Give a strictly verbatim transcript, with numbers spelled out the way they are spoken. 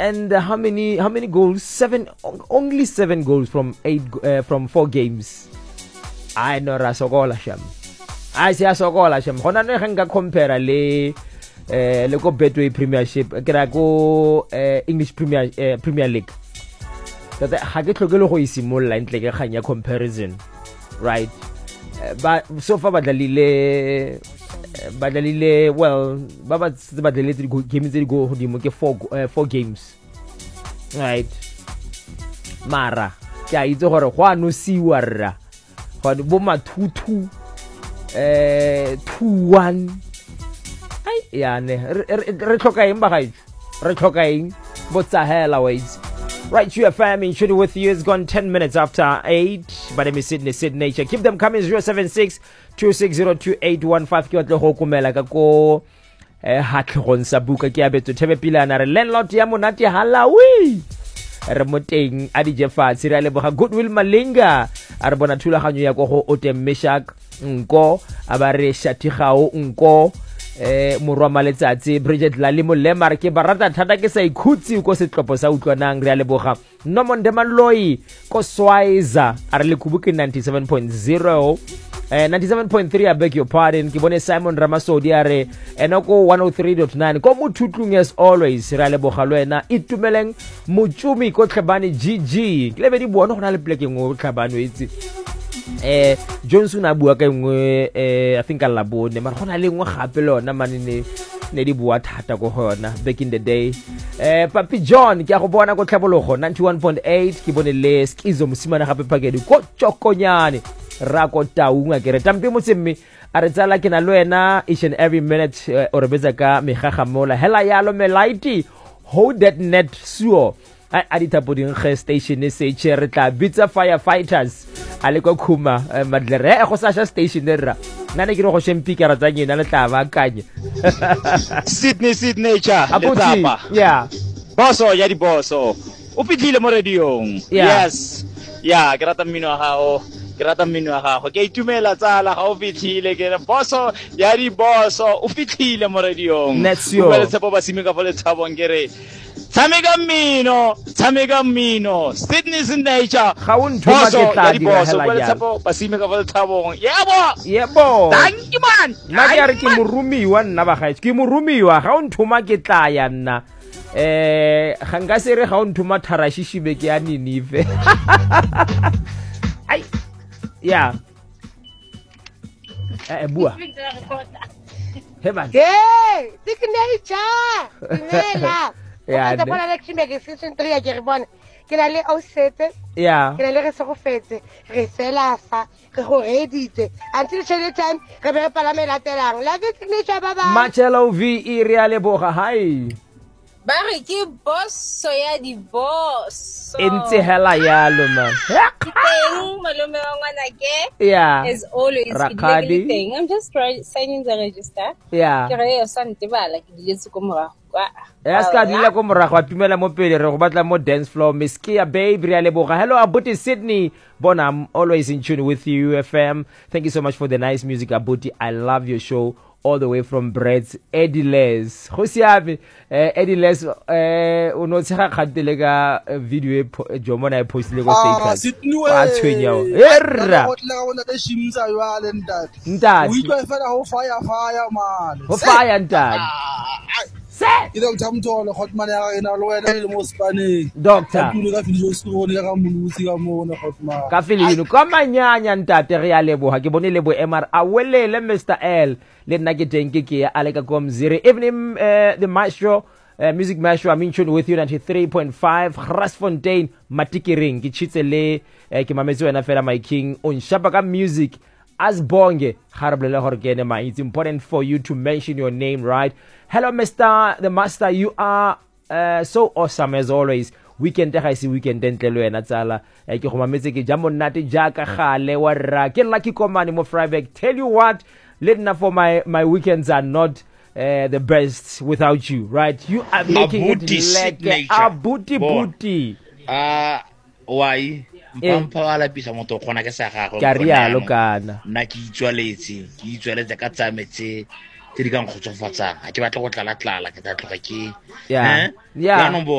and uh, how many how many goals? Seven, only seven goals from eight uh, from four games. I know Rasogola Sham. I say Rasogola Sham. Hona no hanga compare le eh le go Betway Premiership. Kira go English Premier uh, Premier League. That ha ke tlogelo go isimolla ntle ke khanya comparison, right? Uh, but so far badlalile badlalile well ba ba badlalile games tse go hodimo ke four uh, four games, right? Mara ke a itse gore go ano siwa rra go bo ma two two eh two one ai ya ne re tlhoka eng ba gaitse re tlhoka eng botsa hela ways. Right, U F M in shooting with you. It's gone ten minutes after eight. But let me sit in the Sid Nature. Keep them coming. Zero seven six two six zero two eight one five. Ki otlo go kumela ka ko eh hatlhong sa buka ke abeto thebe pila na re landlord ya monate halawi re moteng a di jefa tsira le boga Goodwill Malinga a re bona thulaganyo ya go go Otem Meshak nko abare shatigao nko eh morwa maletsatsi Bridget Lalimo Lemar ke barata thata ke sa ikhutsi ko setlopo sa utlwanang re a leboga Nomonde Maloi ko Swaiza a re le kubuke ninety-seven point zero eh ninety-seven point three I beg your pardon ke bone Simon Ramasodi a re enoko one oh three point nine ko mothutlung as always re a leboga lo ena itumeleng motsumi ko Tlhabane G G ke le be di bona gona le pleke ngo Tlhabane itse eh Johnson a bua ka engwe eh I think a labone mara gona le engwe gape lona manene ne di bua thata go hona back in the day. eh Papi John ke a go bona go Tlhabologo ninety-one point eight ke bone le Skizo Mosimane gape pakedi ko Tshokonyane ra ko Taunga ke re tampe motsemme a re tsala ke na lo ena each and every minute uh, o re betsa ka megagamola hela yalo melaiti hold that net suo a di tapoding ge station se che re tla bitsa firefighters ale ko khuma madlere go sasha station ra nane ke re go shempika ra tsanye na le tla ba kanye Sydney Sydney cha le tsapa yeah boso ya di boso o fitlhile mo radiong. Yes yeah ke rata mmino ga o ke rata mmino ga go ke itumela tsala ga o fitlhile ke re boso ya di boso o fitlhile mo radiong o le tsepo ba simika fo le tshabong ke re Tamega Mino, Tamega Mino, Sydney's in nature. How won't you get that? Pasimika for the Tabon. Yeah, boy. Yeah, boy. Thank you, man. Nagyari Kimurumi, one Navakai, Kimurumi, how to market Tayana. Eh, Hangasere, how to Matarashishi Bekiani Nive. I, yeah. Eh, Bua. Hey, take nature. Yeah, the election season three ke re bona ke na le ausete yeah ke na le re se go fetse re sela fa re go edite until the time re be palame latelang la ke signature baba Machelo V e re a leboga hai ba re ke boss so ya di boss ntse hela yalo man teng malome wa ngwana ke yeah as always Rakadi thing I'm just trying signing the register yeah ke re yo sante bala ke diletse ko morago ya ska dile ko morago a tumela mo pele re go batla mo dance floor Miskia babe re a leboga. Hello Abuti Sydney bona, I'm always in tune with you U F M. Thank you so much for the nice music Abuti. I love your show all the way from Brett's Eddie Les go siame. eh Eddie Les eh o no tshega kgatele ka video e Jomona e postile go status a tshwenya o erra go tla go na le shimza yo ale ntate ntate o itwa fela go fire fire man go fire ntate ke le tsamtolo Hotman ya ena lo wena le mo spaneng doctor ka fili jo sco ne ka molusi ka mo ne Hotman ka fili no ka manyanya ntate re ya leboga ke bone lebo M R a welele Mister L le nna ke teng ke ke aleka ko Mzire evening uh, the maestro uh, music maestro I'm in tune with you ninety-three point five Grasfontein Matikiring ke chitse le uh, ke mametse wena fela my king on shapa ka music as bonge harablela gore ke ene ma it's important for you to mention your name right. Hello Mister the Master, you are uh, so awesome as always. Weekend ga se weekend entle le wena tsala ke go mametse ke jammo nnate jaka gale wa rra ke lucky komane mo Freiburg. Tell you what, let na for my my weekends are not uh, the best without you, right? You are making it like a booty booty. Ah, why? Mpampa ala pisa moto khona ke sa gago ka rialo kana nna ke itswaletse ke itswaletse ka tsametse tse di ka nkgotsofatsang ha ke batla go tlala tlala ke tla tloga ke yeah yeah